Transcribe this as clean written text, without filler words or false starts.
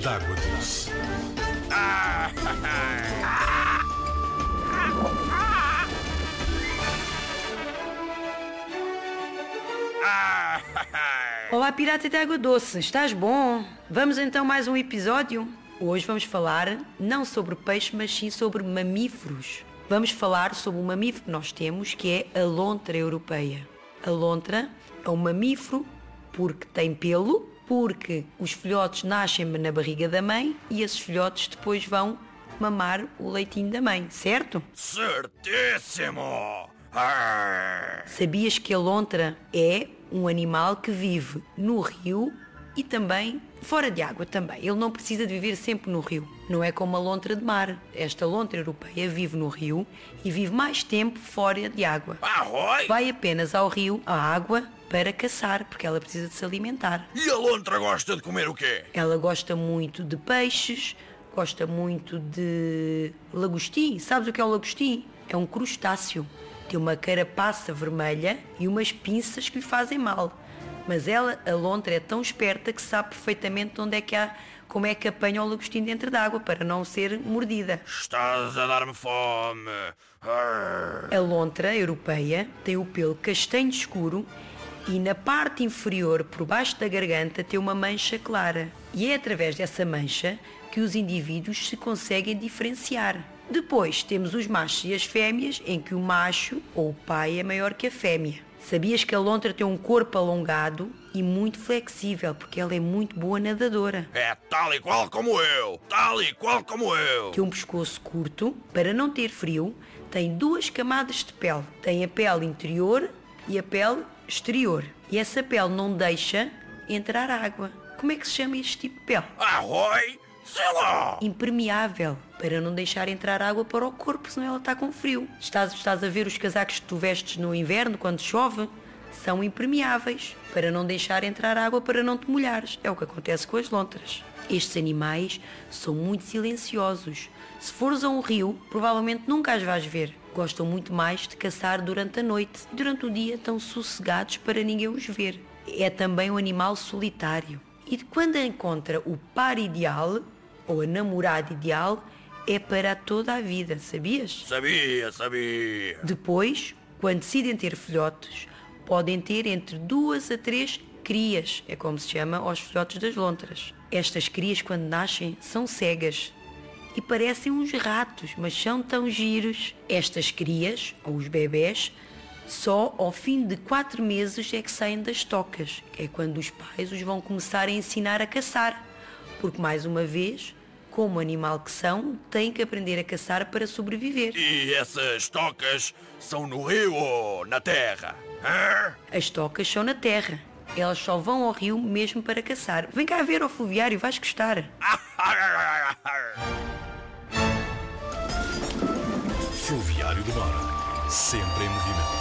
d'água doce. Olá, pirata de água doce, estás bom? Vamos então mais um episódio? Hoje vamos falar não sobre peixe, mas sim sobre mamíferos. Vamos falar sobre um mamífero que nós temos, que é a lontra europeia. A lontra é um mamífero porque tem pelo, porque os filhotes nascem na barriga da mãe e esses filhotes depois vão mamar o leitinho da mãe, certo? Certíssimo! Sabias que a lontra é um animal que vive no rio e também fora de água também. Ele não precisa de viver sempre no rio. Não é como a lontra de mar. Esta lontra europeia vive no rio e vive mais tempo fora de água. Arroi! Vai apenas ao rio, à água, para caçar, porque ela precisa de se alimentar. E a lontra gosta de comer o quê? Ela gosta muito de peixes, gosta muito de lagostim. Sabes o que é o lagostim? É um crustáceo. Tem uma carapaça vermelha e umas pinças que lhe fazem mal. Mas ela, a lontra, é tão esperta que sabe perfeitamente onde é que há, como é que apanha o lagostim dentro d'água para não ser mordida. Estás a dar-me fome. A lontra europeia tem o pelo castanho escuro e na parte inferior, por baixo da garganta, tem uma mancha clara. E é através dessa mancha que os indivíduos se conseguem diferenciar. Depois temos os machos e as fêmeas, em que o macho ou o pai é maior que a fêmea. Sabias que a lontra tem um corpo alongado e muito flexível, porque ela é muito boa nadadora. É tal e qual como eu! Tal e qual como eu! Tem um pescoço curto, para não ter frio, tem duas camadas de pele. Tem a pele interior e a pele exterior. E essa pele não deixa entrar água. Como é que se chama este tipo de pele? Arroi! Sei lá! Impermeável, para não deixar entrar água para o corpo, senão ela está com frio. Estás a ver os casacos que tu vestes no inverno, quando chove? São impermeáveis, para não deixar entrar água, para não te molhares. É o que acontece com as lontras. Estes animais são muito silenciosos. Se fores a um rio, provavelmente nunca as vais ver. Gostam muito mais de caçar durante a noite. E durante o dia estão sossegados para ninguém os ver. É também um animal solitário. E quando encontra o par ideal, ou a namorada ideal, é para toda a vida, sabias? Sabia! Depois, quando decidem ter filhotes, podem ter entre 2 a 3 crias, é como se chama aos filhotes das lontras. Estas crias, quando nascem, são cegas e parecem uns ratos, mas são tão giros. Estas crias, ou os bebés, só ao fim de 4 meses é que saem das tocas, que é quando os pais os vão começar a ensinar a caçar. Porque, mais uma vez, como animal que são, têm que aprender a caçar para sobreviver. E essas tocas são no rio ou na terra? Hã? As tocas são na terra. Elas só vão ao rio mesmo para caçar. Vem cá ver ao fluviário, vais gostar. Fluviário do Mar, sempre em movimento.